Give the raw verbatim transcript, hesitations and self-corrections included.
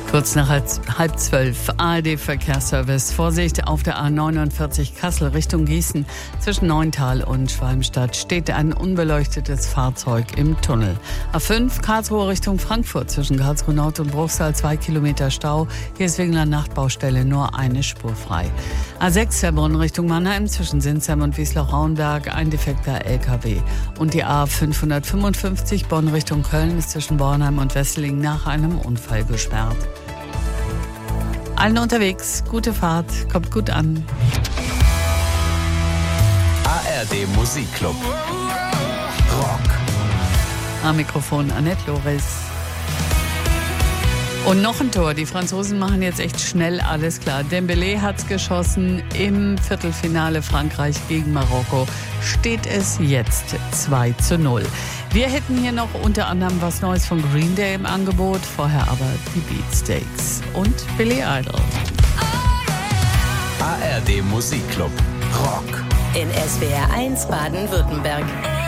Kurz nach halb zwölf, A R D-Verkehrsservice. Vorsicht auf der A neunundvierzig Kassel Richtung Gießen. Zwischen Neuntal und Schwalmstadt steht ein unbeleuchtetes Fahrzeug im Tunnel. A fünf Karlsruhe Richtung Frankfurt. Zwischen Karlsruhe Nord und Bruchsal zwei Kilometer Stau. Hier ist wegen einer Nachtbaustelle nur eine Spur frei. A sechs Herborn Richtung Mannheim. Zwischen Sinsheim und Wiesloch-Rauenberg ein defekter L K W. Und die A fünfhundertfünfundfünfzig Bonn Richtung Köln ist zwischen Bornheim und Wesseling nach einem Unfall gesperrt. Allen unterwegs, gute Fahrt, kommt gut an. A R D Musikclub. Rock. Am Mikrofon Annette Loris. Und noch ein Tor. Die Franzosen machen jetzt echt schnell alles klar. Dembélé hat's geschossen. Im Viertelfinale Frankreich gegen Marokko steht es jetzt zwei zu null. Wir hätten hier noch unter anderem was Neues von Green Day im Angebot. Vorher aber die Beatsteaks und Billy Idol. A R D Musikclub. Rock. In S W R eins Baden-Württemberg.